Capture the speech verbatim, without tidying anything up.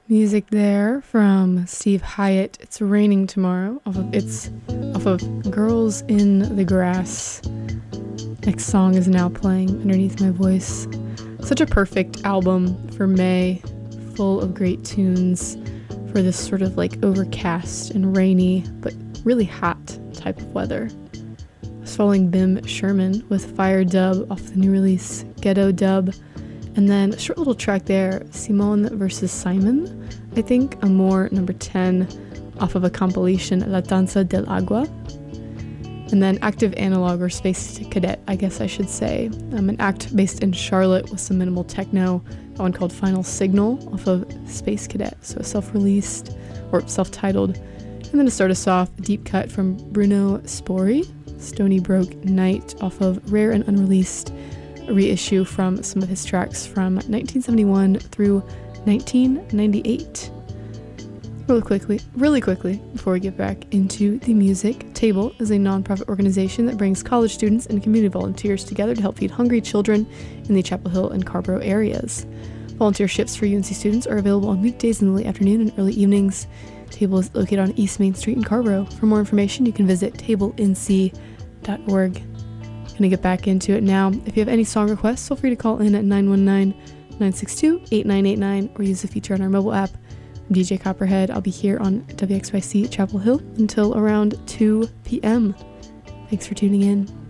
Music there from Steve Hyatt. It's Raining Tomorrow. Off of it's off of Girls in the Grass. Next song is now playing underneath my voice. Such a perfect album for May, full of great tunes for this sort of like overcast and rainy but really hot type of weather. I was following Bim Sherman with Fire Dub off the new release Ghetto Dub. And then a short little track there, Simone versus Simon, I think, Amor number ten, off of a compilation, La Danza del Agua. And then Active Analog or Space Cadet, I guess I should say. Um, an act based in Charlotte with some minimal techno, that one called Final Signal off of Space Cadet, so self-released or self-titled. And then to start us off, a deep cut from Bruno Spori, Stony Broke Night off of Rare and Unreleased, a reissue from some of his tracks from nineteen seventy-one through nineteen ninety-eight. Really quickly, really quickly, before we get back into the music, Table is a nonprofit organization that brings college students and community volunteers together to help feed hungry children in the Chapel Hill and Carborough areas. Volunteer shifts for U N C students are available on weekdays in the late afternoon and early evenings. Table is located on East Main Street in Carborough. For more information, you can visit table n c dot org. Gonna get back into it now. If you have any song requests, feel free to call in at nine one nine, nine six two, eight nine eight nine or use the feature on our mobile app. I'm D J Copperhead. I'll be here on W X Y C Chapel Hill until around two p.m. Thanks for tuning in.